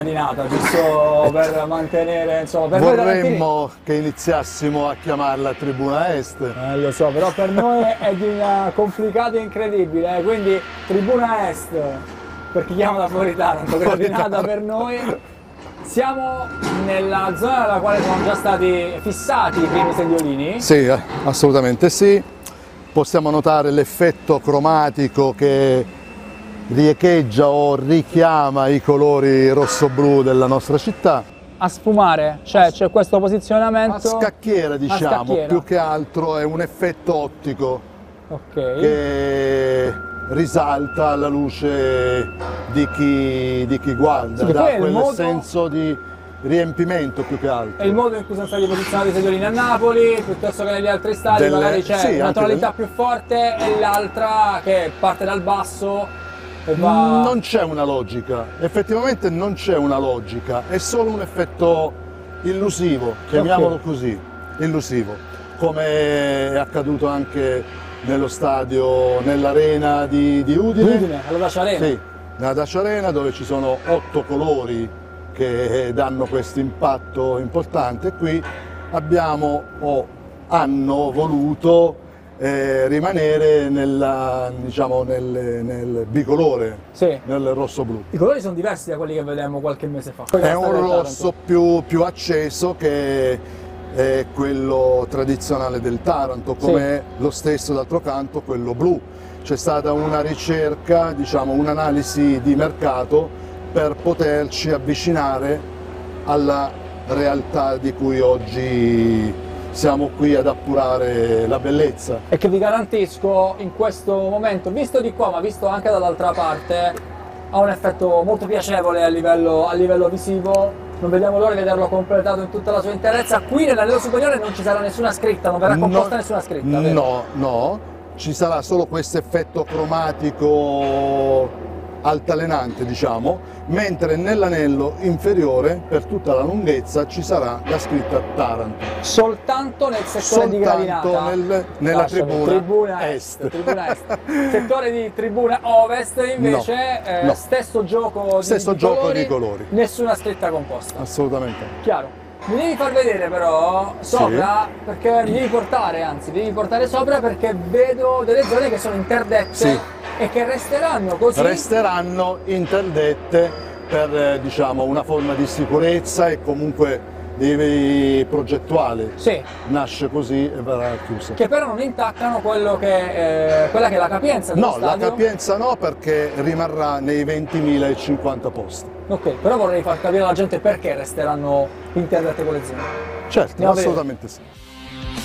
di nata, giusto per mantenere, insomma, per noi Vorremmo che iniziassimo a chiamarla Tribuna Est. Lo so, però per noi è di una complicata e incredibile, quindi Tribuna Est, per chi chiama da fuori Taranto, coordinata per noi. Siamo nella zona nella quale sono già stati fissati i primi sediolini. Sì, assolutamente sì. Possiamo notare l'effetto cromatico che riecheggia o richiama i colori rosso-blu della nostra città. A sfumare, cioè c'è questo posizionamento. A scacchiera, diciamo, scacchiera. più che altro è un effetto ottico Ok. che risalta alla luce di chi guarda, Sì, dà poi è il quel modo- senso di riempimento più che altro. È il modo in cui sono stati posizionati i sediolini a Napoli, piuttosto che negli altri stati, magari c'è sì, una anche tonalità più forte e l'altra che parte dal basso e va... Non c'è una logica, effettivamente non c'è una logica, è solo un effetto illusivo, chiamiamolo così, illusivo, come è accaduto anche nello stadio, nell'arena di Udine. Udine, alla Dacia Arena. Sì, nella Dacia Arena, dove ci sono 8 colori che danno questo impatto importante. Qui abbiamo o hanno voluto rimanere diciamo, nel bicolore, Sì. nel rosso-blu. I colori sono diversi da quelli che vedevamo qualche mese fa. È un rosso più acceso che è quello tradizionale del Taranto, come è lo stesso d'altro canto quello blu. C'è stata una ricerca, diciamo un'analisi di mercato per poterci avvicinare alla realtà di cui oggi siamo qui ad appurare la bellezza. E che vi garantisco in questo momento, visto di qua ma visto anche dall'altra parte, ha un effetto molto piacevole a livello visivo. Non vediamo l'ora di vederlo completato in tutta la sua interezza. Qui nell'anello superiore non ci sarà nessuna scritta, non verrà composta nessuna scritta, vero? No, ci sarà solo questo effetto cromatico altalenante, diciamo, mentre nell'anello inferiore, per tutta la lunghezza, ci sarà la scritta Taranto. Soltanto nel settore di gradinata. Soltanto nella tribuna Est. Tribuna Est. Settore di tribuna Ovest invece, No. stesso gioco di colori. Nessuna scritta composta. Assolutamente. Chiaro. Mi devi far vedere però sopra, perché mi devi portare sopra perché vedo delle zone che sono interdette. Sì. E che resteranno così. Resteranno interdette per diciamo, una forma di sicurezza e comunque progettuale. Sì. Nasce così e verrà chiusa. Che però non intaccano quella che è la capienza dello No, la stadio. capienza no, perché rimarrà nei 20.050 posti. Ok, però vorrei far capire alla gente perché resteranno interdette quelle zone. Certo, Andiamo a vedere. assolutamente sì.